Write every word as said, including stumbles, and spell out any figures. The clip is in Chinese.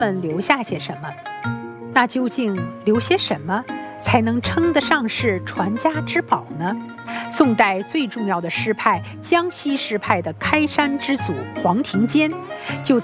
们留下些什么。那究竟留些什么才能称得上是传家之宝呢？宋代最重要的诗派江西诗派的开山之祖黄庭坚就